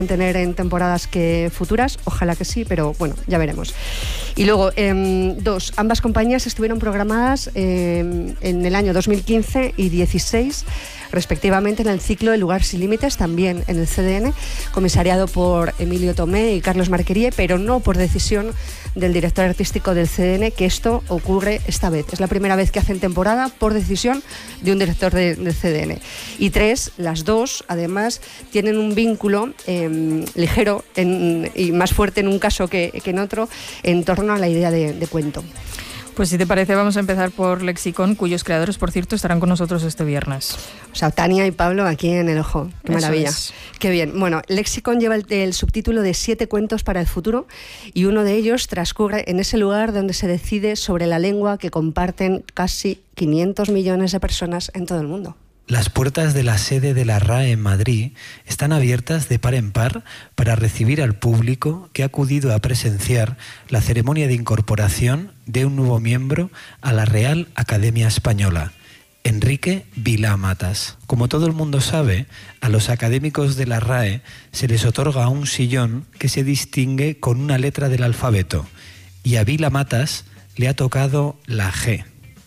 tener en temporadas futuras, ojalá que sí, pero bueno, ya veremos. Y luego, ambas compañías estuvieron programadas en el año 2015 y 16, respectivamente, en el ciclo de Lugar sin Límites, también en el CDN, comisariado por Emilio Tomé y Carlos Marquerie, pero no por decisión del director artístico del CDN, que esto ocurre esta vez. Es la primera vez que hacen temporada por decisión de un director del CDN. Y 3, las dos, además, tienen un vínculo ligero y más fuerte en un caso que en otro, en torno a la idea de cuento. Pues si te parece, vamos a empezar por Lexicon, cuyos creadores, por cierto, estarán con nosotros este viernes. O sea, Tania y Pablo aquí en el ojo. Qué maravilla. Es. Qué bien. Bueno, Lexicon lleva el subtítulo de 7 cuentos para el futuro, y uno de ellos transcurre en ese lugar donde se decide sobre la lengua que comparten casi 500 millones de personas en todo el mundo. Las puertas de la sede de la RAE en Madrid están abiertas de par en par para recibir al público que ha acudido a presenciar la ceremonia de incorporación de un nuevo miembro a la Real Academia Española, Enrique Vilá Matas. Como todo el mundo sabe, a los académicos de la RAE se les otorga un sillón que se distingue con una letra del alfabeto, y a Vilá Matas le ha tocado la G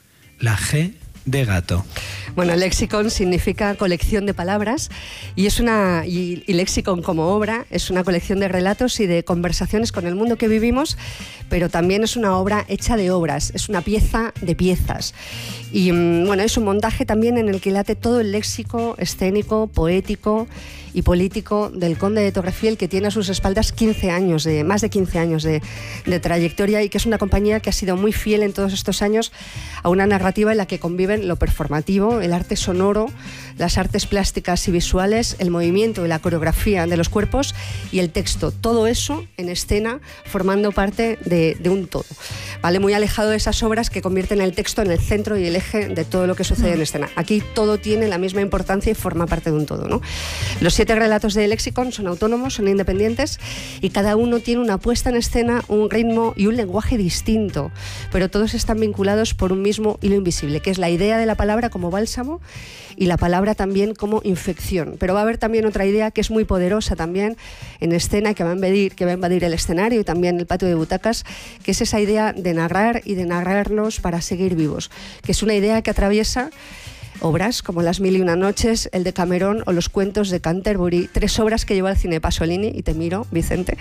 de gato. Bueno, Lexicon significa colección de palabras, y Lexicon como obra es una colección de relatos y de conversaciones con el mundo que vivimos, pero también es una obra hecha de obras, es una pieza de piezas. Y bueno, es un montaje también en el que late todo el léxico escénico, poético y político del Conde de Torrefiel, que tiene a sus espaldas más de 15 años de trayectoria, y que es una compañía que ha sido muy fiel en todos estos años a una narrativa en la que conviven lo performativo, el arte sonoro, las artes plásticas y visuales, el movimiento y la coreografía de los cuerpos y el texto. Todo eso en escena, formando parte de un todo, ¿vale? Muy alejado de esas obras que convierten el texto en el centro y el eje de todo lo que sucede en escena. Aquí todo tiene la misma importancia y forma parte de un todo, ¿no? Los 7 relatos de Lexicon son autónomos, son independientes, y cada uno tiene una puesta en escena, un ritmo y un lenguaje distinto, pero todos están vinculados por un mismo hilo invisible, que es la idea de la palabra como bálsamo y la palabra también como infección. Pero va a haber también otra idea que es muy poderosa también en escena, que va a invadir el escenario y también el patio de butacas, que es esa idea de narrar y de narrarnos para seguir vivos, que es una idea que atraviesa obras como Las Mil y una Noches, el Decamerón o Los Cuentos de Canterbury, 3 obras que llevó al cine Pasolini, y te miro, Vicente,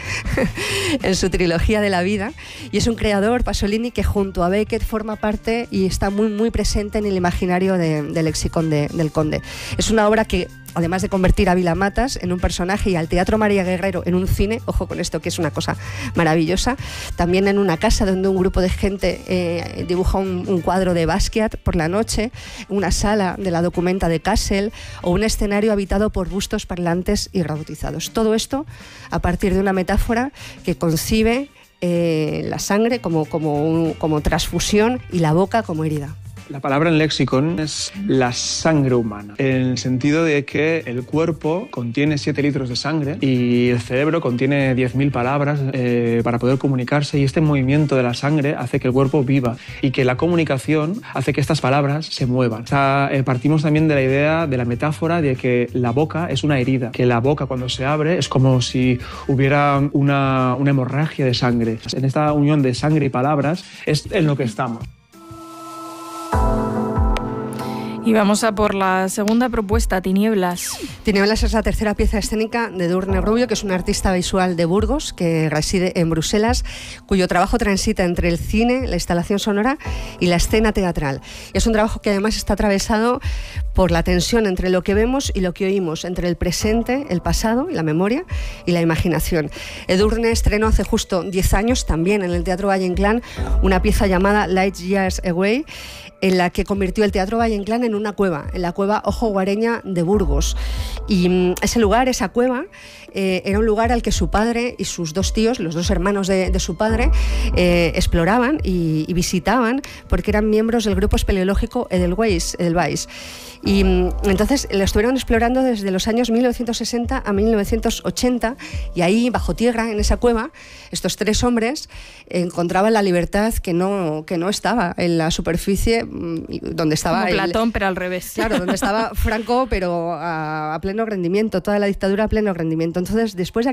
en su trilogía de la vida. Y es un creador, Pasolini, que junto a Beckett forma parte y está muy, muy presente en el imaginario del Lexicon del Conde. Es una obra que, además de convertir a Vilá Matas en un personaje y al Teatro María Guerrero en un cine, ojo con esto que es una cosa maravillosa, también en una casa donde un grupo de gente dibuja un cuadro de Basquiat por la noche, una sala de la Documenta de Kassel o un escenario habitado por bustos parlantes y robotizados. Todo esto a partir de una metáfora que concibe la sangre como transfusión y la boca como herida. La palabra en Lexicon es la sangre humana, en el sentido de que el cuerpo contiene 7 litros de sangre y el cerebro contiene 10.000 palabras para poder comunicarse, y este movimiento de la sangre hace que el cuerpo viva y que la comunicación hace que estas palabras se muevan. O sea, partimos también de la idea, de la metáfora de que la boca es una herida, que la boca cuando se abre es como si hubiera una hemorragia de sangre. En esta unión de sangre y palabras es en lo que estamos. Y vamos a por la segunda propuesta, Tinieblas. Tinieblas es la tercera pieza escénica de Edurne Rubio, que es un artista visual de Burgos que reside en Bruselas, cuyo trabajo transita entre el cine, la instalación sonora y la escena teatral. Es un trabajo que además está atravesado por la tensión entre lo que vemos y lo que oímos, entre el presente, el pasado, la memoria y la imaginación. Edurne estrenó hace justo 10 años, también en el Teatro Valle Inclán, una pieza llamada Light Years Away, en la que convirtió el Teatro Valle Inclán en una cueva, en la cueva Ojo Guareña de Burgos. Y ese lugar, esa cueva, era un lugar al que su padre y sus 2 tíos, los 2 hermanos de su padre, exploraban y visitaban, porque eran miembros del grupo espeleológico Edelweiss. Y entonces lo estuvieron explorando desde los años 1960 a 1980 y ahí, bajo tierra, en esa cueva, estos 3 hombres encontraban la libertad que no estaba en la superficie donde estaba... Como Platón, pero al revés. Claro, donde estaba Franco, pero a pleno rendimiento, toda la dictadura a pleno rendimiento. Entonces, después de